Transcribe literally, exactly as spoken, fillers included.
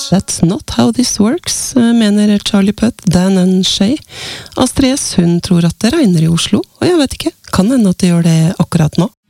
That's not how this works, mener Charlie Putt, Dan and Shay. Astrid S, hun tror at det regner i Oslo, og jeg vet ikke, kan hende at det gjør det akkurat nå.